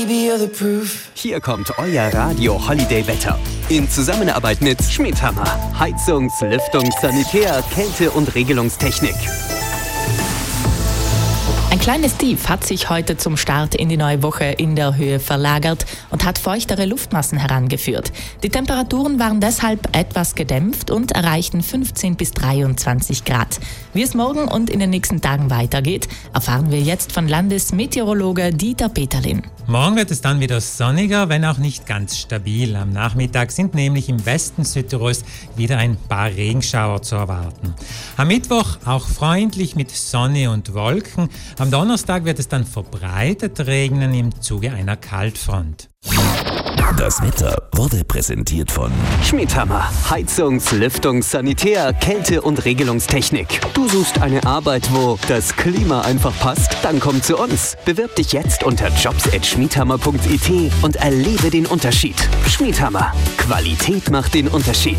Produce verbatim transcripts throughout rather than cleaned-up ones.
Hier kommt euer Radio Holiday Wetter. In Zusammenarbeit mit Schmidhammer. Heizungs-, Lüftungs-, Sanitär-, Kälte- und Regelungstechnik. Ein kleines Tief hat sich heute zum Start in die neue Woche in der Höhe verlagert und hat feuchtere Luftmassen herangeführt. Die Temperaturen waren deshalb etwas gedämpft und erreichten fünfzehn bis dreiundzwanzig Grad. Wie es morgen und in den nächsten Tagen weitergeht, erfahren wir jetzt von Landesmeteorologe Dieter Peterlin. Morgen wird es dann wieder sonniger, wenn auch nicht ganz stabil. Am Nachmittag sind nämlich im Westen Südtirols wieder ein paar Regenschauer zu erwarten. Am Mittwoch auch freundlich mit Sonne und Wolken. Am Donnerstag wird es dann verbreitet regnen im Zuge einer Kaltfront. Das Wetter wurde präsentiert von Schmidhammer. Heizungs-, Lüftungs-, Sanitär-, Kälte- und Regelungstechnik. Du suchst eine Arbeit, wo das Klima einfach passt? Dann komm zu uns. Bewirb dich jetzt unter jobs at schmidhammer punkt i t und erlebe den Unterschied. Schmidhammer. Qualität macht den Unterschied.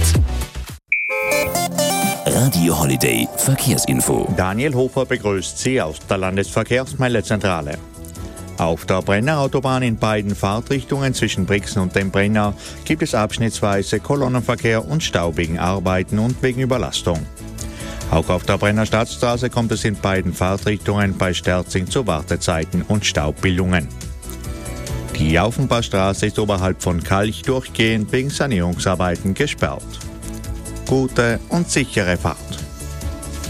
Radio Holiday Verkehrsinfo. Daniel Hofer begrüßt Sie aus der Landesverkehrsmeldezentrale. Auf der Brenner-Autobahn in beiden Fahrtrichtungen zwischen Brixen und dem Brenner gibt es abschnittsweise Kolonnenverkehr und Stau wegen Arbeiten und wegen Überlastung. Auch auf der Brenner Stadtstraße kommt es in beiden Fahrtrichtungen bei Sterzing zu Wartezeiten und Staubbildungen. Die Aufenbachstraße ist oberhalb von Kalch durchgehend wegen Sanierungsarbeiten gesperrt. Gute und sichere Fahrt.